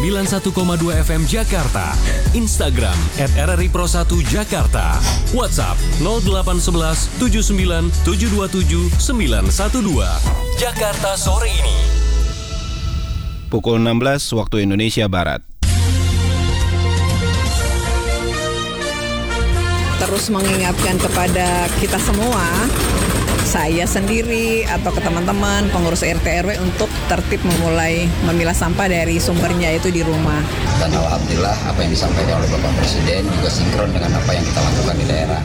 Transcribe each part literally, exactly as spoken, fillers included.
sembilan puluh satu koma dua F M Jakarta, Instagram at R R I Pro satu Jakarta, WhatsApp nol delapan satu satu tujuh sembilan tujuh dua tujuh sembilan satu dua. Jakarta sore ini. Pukul enam belas waktu Indonesia Barat. Terus mengingatkan kepada kita semua, saya sendiri atau ke teman-teman pengurus R T R W untuk tertib memulai memilah sampah dari sumbernya itu di rumah. Dan alhamdulillah apa yang disampaikan oleh Bapak Presiden juga sinkron dengan apa yang kita lakukan di daerah.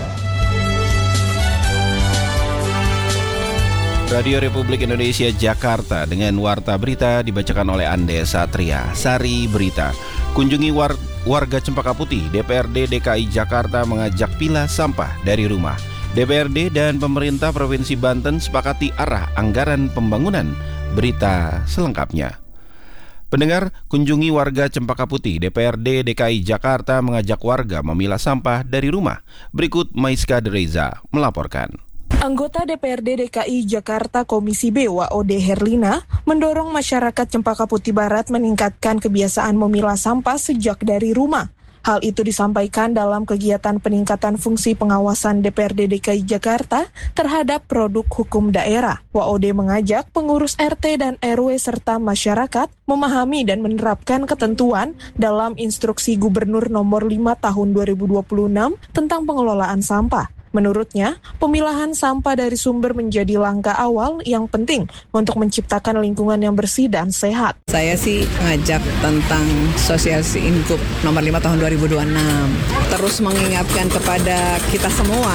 Radio Republik Indonesia Jakarta dengan Warta Berita dibacakan oleh Ande Satria. Sari Berita. Kunjungi war- warga Cempaka Putih, D P R D D K I Jakarta mengajak pilah sampah dari rumah. D P R D dan pemerintah Provinsi Banten sepakati arah anggaran pembangunan. Berita selengkapnya. Pendengar, kunjungi warga Cempaka Putih, D P R D D K I Jakarta mengajak warga memilah sampah dari rumah. Berikut Maiska Dereza melaporkan. Anggota D P R D D K I Jakarta Komisi B W O D Herlina mendorong masyarakat Cempaka Putih Barat meningkatkan kebiasaan memilah sampah sejak dari rumah. Hal itu disampaikan dalam kegiatan peningkatan fungsi pengawasan D P R D D K I Jakarta terhadap produk hukum daerah. W O D mengajak pengurus R T dan R W serta masyarakat memahami dan menerapkan ketentuan dalam instruksi Gubernur nomor lima tahun dua ribu dua puluh enam tentang pengelolaan sampah. Menurutnya, pemilahan sampah dari sumber menjadi langkah awal yang penting untuk menciptakan lingkungan yang bersih dan sehat. Saya sih ngajak tentang sosialisasi Ingup nomor lima tahun dua ribu dua puluh enam. Terus mengingatkan kepada kita semua,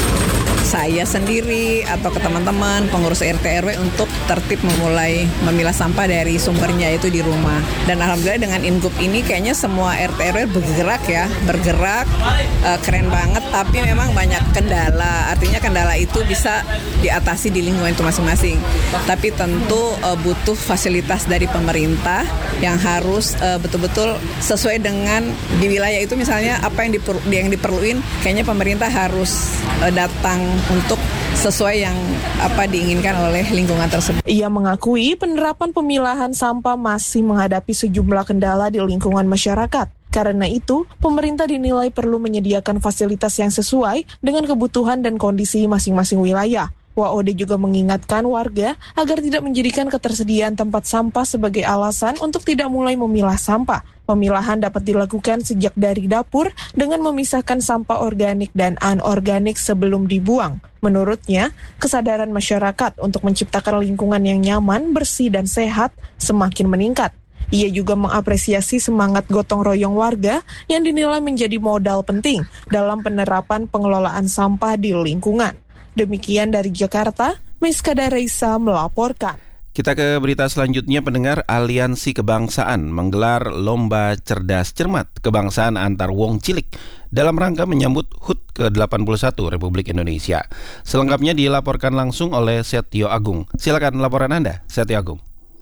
saya sendiri atau ke teman-teman pengurus R T R W untuk tertib memulai memilah sampah dari sumbernya itu di rumah. Dan alhamdulillah dengan Ingup ini kayaknya semua R T R W bergerak ya, bergerak uh, keren banget, tapi memang banyak kendala. Artinya kendala itu bisa diatasi di lingkungan itu masing-masing. Tapi tentu uh, butuh fasilitas dari pemerintah yang harus uh, betul-betul sesuai dengan di wilayah itu, misalnya apa yang diper, yang diperluin, kayaknya pemerintah harus uh, datang untuk sesuai yang apa diinginkan oleh lingkungan tersebut. Ia mengakui penerapan pemilahan sampah masih menghadapi sejumlah kendala di lingkungan masyarakat. Karena itu, pemerintah dinilai perlu menyediakan fasilitas yang sesuai dengan kebutuhan dan kondisi masing-masing wilayah. W O D juga mengingatkan warga agar tidak menjadikan ketersediaan tempat sampah sebagai alasan untuk tidak mulai memilah sampah. Pemilahan dapat dilakukan sejak dari dapur dengan memisahkan sampah organik dan anorganik sebelum dibuang. Menurutnya, kesadaran masyarakat untuk menciptakan lingkungan yang nyaman, bersih, dan sehat semakin meningkat. Ia juga mengapresiasi semangat gotong royong warga yang dinilai menjadi modal penting dalam penerapan pengelolaan sampah di lingkungan. Demikian dari Jakarta, Maiska Dereza melaporkan. Kita ke berita selanjutnya, pendengar. Aliansi Kebangsaan menggelar Lomba Cerdas Cermat Kebangsaan antar Wong Cilik dalam rangka menyambut H U T ke delapan puluh satu Republik Indonesia. Selengkapnya dilaporkan langsung oleh Setio Agung. Silakan laporan Anda, Setio Agung.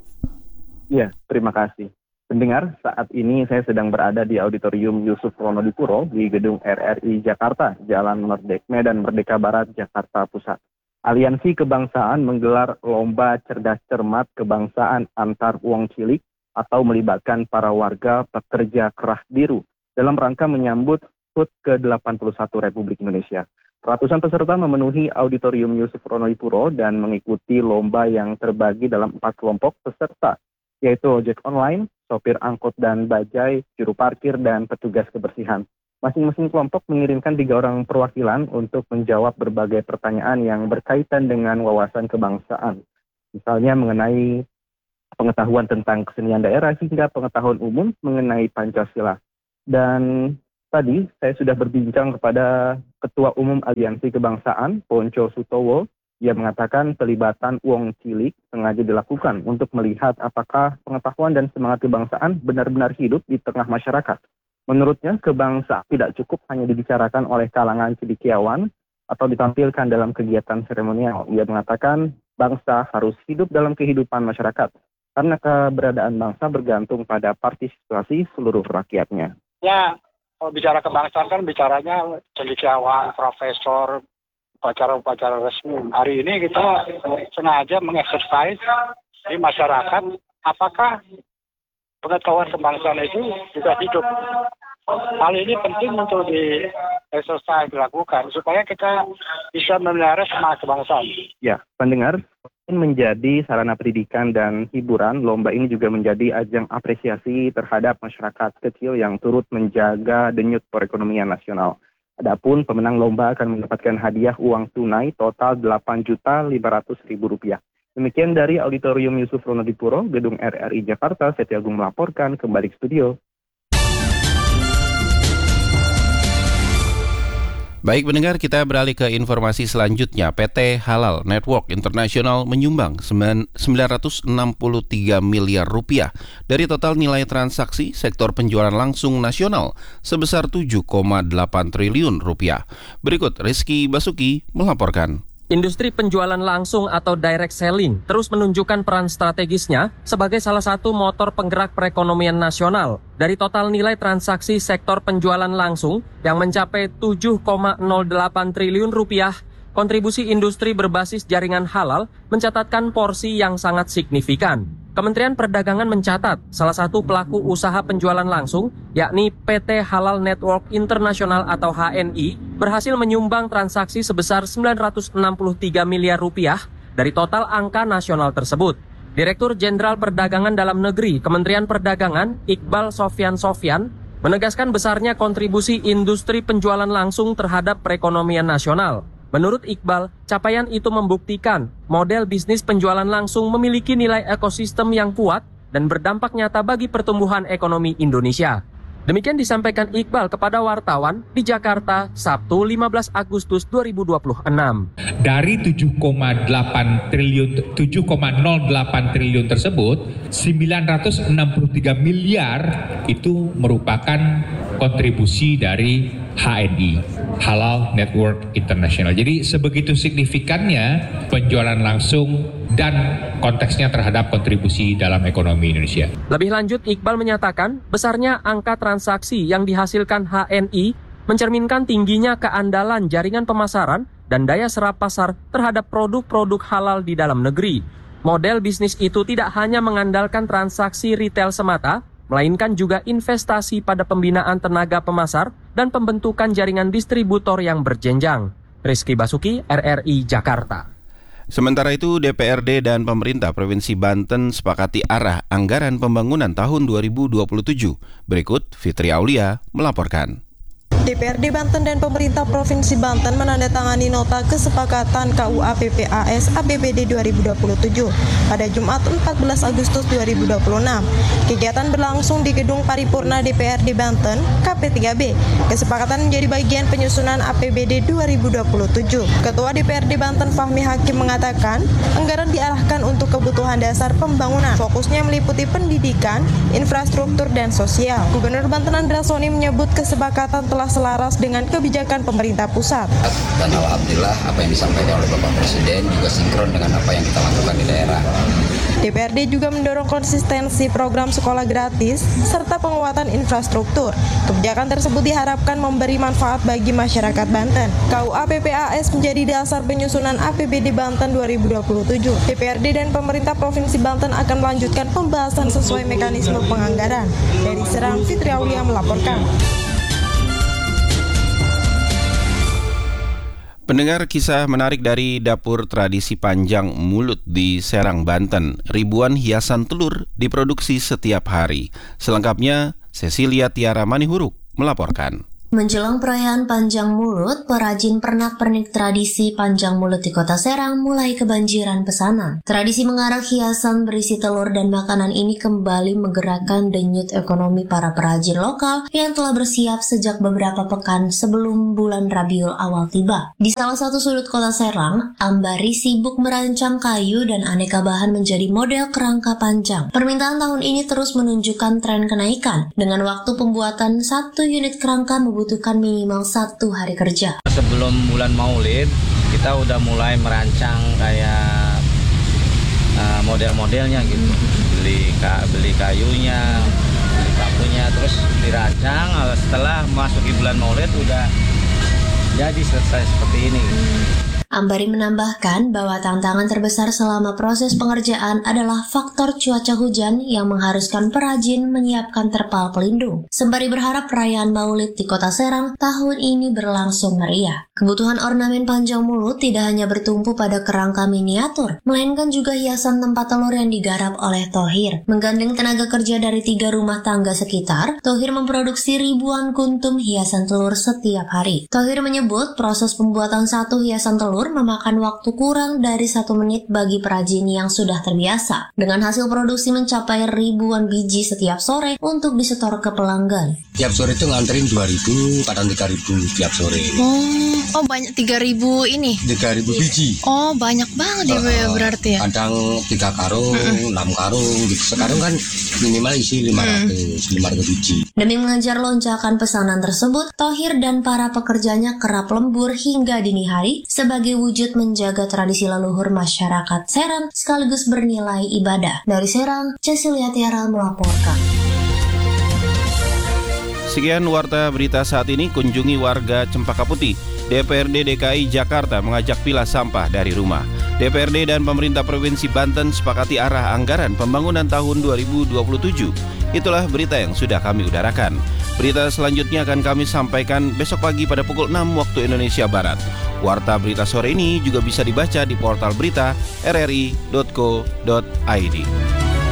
Ya, terima kasih. Pendengar, saat ini saya sedang berada di Auditorium Yusuf Wonodipuro di Gedung R R I Jakarta, Jalan Merdeka, Medan Merdeka Barat, Jakarta Pusat. Aliansi Kebangsaan menggelar Lomba Cerdas Cermat Kebangsaan antar Wong Cilik atau melibatkan para warga pekerja kerah biru dalam rangka menyambut H U T ke delapan puluh satu Republik Indonesia. Ratusan peserta memenuhi Auditorium Yusuf Wonodipuro dan mengikuti lomba yang terbagi dalam empat kelompok peserta, yaitu ojek online, sopir angkot dan bajai, juru parkir, dan petugas kebersihan. Masing-masing kelompok mengirimkan tiga orang perwakilan untuk menjawab berbagai pertanyaan yang berkaitan dengan wawasan kebangsaan. Misalnya mengenai pengetahuan tentang kesenian daerah hingga pengetahuan umum mengenai Pancasila. Dan tadi saya sudah berbincang kepada Ketua Umum Aliansi Kebangsaan, Ponco Sutowo. Ia mengatakan pelibatan Wong Cilik sengaja dilakukan untuk melihat apakah pengetahuan dan semangat kebangsaan benar-benar hidup di tengah masyarakat. Menurutnya, kebangsaan tidak cukup hanya dibicarakan oleh kalangan cendekiawan atau ditampilkan dalam kegiatan seremonial. Ia mengatakan bangsa harus hidup dalam kehidupan masyarakat, karena keberadaan bangsa bergantung pada partisipasi seluruh rakyatnya. Ya, kalau bicara kebangsaan kan bicaranya cendekiawan, profesor, upacara-upacara resmi. Hari ini kita sengaja mengeksersis di masyarakat apakah pengetahuan kebangsaan itu juga hidup. Hal ini penting untuk di exercise dilakukan supaya kita bisa memelihara semangat kebangsaan. Ya, pendengar, menjadi sarana pendidikan dan hiburan, lomba ini juga menjadi ajang apresiasi terhadap masyarakat kecil yang turut menjaga denyut perekonomian nasional. Adapun pemenang lomba akan mendapatkan hadiah uang tunai total delapan juta lima ratus ribu rupiah. Demikian dari Auditorium Yusuf Ronodipuro, Gedung R R I Jakarta, Setia Agung melaporkan kembali ke studio. Baik pendengar, kita beralih ke informasi selanjutnya. P T Halal Network International menyumbang sembilan ratus enam puluh tiga miliar rupiah dari total nilai transaksi sektor penjualan langsung nasional sebesar tujuh koma delapan triliun rupiah. Berikut Rizky Basuki melaporkan. Industri penjualan langsung atau direct selling terus menunjukkan peran strategisnya sebagai salah satu motor penggerak perekonomian nasional. Dari total nilai transaksi sektor penjualan langsung yang mencapai tujuh koma nol delapan triliun rupiah, kontribusi industri berbasis jaringan halal mencatatkan porsi yang sangat signifikan. Kementerian Perdagangan mencatat salah satu pelaku usaha penjualan langsung, yakni P T Halal Network International atau H N I, berhasil menyumbang transaksi sebesar sembilan ratus enam puluh tiga miliar rupiah dari total angka nasional tersebut. Direktur Jenderal Perdagangan Dalam Negeri Kementerian Perdagangan, Iqbal Sofyan Sofyan, menegaskan besarnya kontribusi industri penjualan langsung terhadap perekonomian nasional. Menurut Iqbal, capaian itu membuktikan model bisnis penjualan langsung memiliki nilai ekosistem yang kuat dan berdampak nyata bagi pertumbuhan ekonomi Indonesia. Demikian disampaikan Iqbal kepada wartawan di Jakarta, Sabtu lima belas Agustus dua ribu dua puluh enam. Dari tujuh koma delapan triliun, tujuh koma nol delapan triliun tersebut, sembilan ratus enam puluh tiga miliar itu merupakan kontribusi dari H N I, Halal Network International. Jadi sebegitu signifikannya penjualan langsung dan konteksnya terhadap kontribusi dalam ekonomi Indonesia. Lebih lanjut, Iqbal menyatakan besarnya angka transaksi yang dihasilkan H N I mencerminkan tingginya keandalan jaringan pemasaran dan daya serap pasar terhadap produk-produk halal di dalam negeri. Model bisnis itu tidak hanya mengandalkan transaksi retail semata, melainkan juga investasi pada pembinaan tenaga pemasar dan pembentukan jaringan distributor yang berjenjang. Rizky Basuki, R R I Jakarta. Sementara itu, D P R D dan pemerintah Provinsi Banten sepakati arah anggaran pembangunan tahun dua ribu dua puluh tujuh. Berikut Fitri Aulia melaporkan. D P R D Banten dan pemerintah Provinsi Banten menandatangani nota kesepakatan K U A P P A S A P B D dua ribu dua puluh tujuh pada Jumat empat belas Agustus dua ribu dua puluh enam. Kegiatan berlangsung di Gedung Paripurna D P R D Banten, K P tiga B. Kesepakatan menjadi bagian penyusunan A P B D dua ribu dua puluh tujuh. Ketua D P R D Banten Fahmi Hakim mengatakan, anggaran diarahkan untuk kebutuhan dasar pembangunan. Fokusnya meliputi pendidikan, infrastruktur, dan sosial. Gubernur Banten Andra Soni menyebut kesepakatan telah selaras dengan kebijakan pemerintah pusat. Dan alhamdulillah apa yang disampaikan oleh Bapak Presiden juga sinkron dengan apa yang kita lakukan di daerah. D P R D juga mendorong konsistensi program sekolah gratis serta penguatan infrastruktur. Kebijakan tersebut diharapkan memberi manfaat bagi masyarakat Banten. K U A P P A S menjadi dasar penyusunan A P B D Banten dua ribu dua puluh tujuh. D P R D dan pemerintah Provinsi Banten akan melanjutkan pembahasan sesuai mekanisme penganggaran. Dari Serang, Fitri Aulia melaporkan. Pendengar, kisah menarik dari dapur tradisi Panjang Mulut di Serang, Banten. Ribuan hiasan telur diproduksi setiap hari. Selengkapnya, Cecilia Tiara Manihuruk melaporkan. Menjelang perayaan Panjang Mulut, perajin pernak-pernik tradisi Panjang Mulut di Kota Serang mulai kebanjiran pesanan. Tradisi mengarak hiasan berisi telur dan makanan ini kembali menggerakkan denyut ekonomi para perajin lokal yang telah bersiap sejak beberapa pekan sebelum bulan Rabiul Awal tiba. Di salah satu sudut Kota Serang, Ambari sibuk merancang kayu dan aneka bahan menjadi model kerangka panjang. Permintaan tahun ini terus menunjukkan tren kenaikan, dengan waktu pembuatan satu unit kerangka membutuhkan butuhkan minimal satu hari kerja. Sebelum bulan Maulid, kita udah mulai merancang kayak uh, model-modelnya gitu. Beli beli kayunya, beli pakunya, terus dirancang. Setelah masuk di bulan Maulid udah jadi selesai seperti ini. Ambari menambahkan bahwa tantangan terbesar selama proses pengerjaan adalah faktor cuaca hujan yang mengharuskan perajin menyiapkan terpal pelindung. Sembari berharap perayaan Maulid di Kota Serang tahun ini berlangsung meriah. Kebutuhan ornamen panjang mulut tidak hanya bertumpu pada kerangka miniatur, melainkan juga hiasan tempat telur yang digarap oleh Thohir. Menggandeng tenaga kerja dari tiga rumah tangga sekitar, Thohir memproduksi ribuan kuntum hiasan telur setiap hari. Thohir menyebut proses pembuatan satu hiasan telur memakan waktu kurang dari satu menit bagi perajin yang sudah terbiasa. Dengan hasil produksi mencapai ribuan biji setiap sore untuk disetor ke pelanggan. Tiap sore itu nganterin dua ribu, kadang tiga ribu tiap sore. Oh, oh banyak tiga ribu ini? tiga ribu biji. Oh, banyak banget ya uh, berarti ya? Kadang tiga karung, enam uh-uh. karung gitu. Sekarang kan minimal isi lima ratus, lima ratus biji. Demi mengejar lonjakan pesanan tersebut, Thohir dan para pekerjanya kerap lembur hingga dini hari sebagai wujud menjaga tradisi leluhur masyarakat Serang sekaligus bernilai ibadah. Dari Serang, Cecilia Tiara melaporkan. Sekian warta berita saat ini. Kunjungi warga Cempaka Putih. D P R D D K I Jakarta mengajak pilah sampah dari rumah. D P R D dan pemerintah Provinsi Banten sepakati arah anggaran pembangunan tahun dua ribu dua puluh tujuh. Itulah berita yang sudah kami udarakan. Berita selanjutnya akan kami sampaikan besok pagi pada pukul enam waktu Indonesia Barat. Warta berita sore ini juga bisa dibaca di portal berita r r i dot co dot i d.